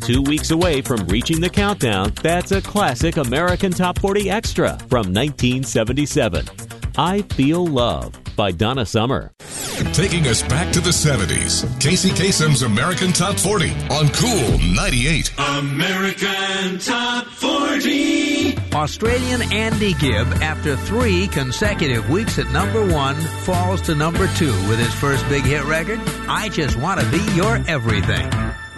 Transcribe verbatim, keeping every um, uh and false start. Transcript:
two weeks away from reaching the countdown, that's a classic American Top forty Extra from nineteen seventy-seven. I Feel Love by Donna Summer. Taking us back to the seventies, Casey Kasem's American Top forty on Cool ninety-eight. American Top forty. Australian Andy Gibb, after three consecutive weeks at number one, falls to number two with his first big hit record, I Just Want to Be Your Everything.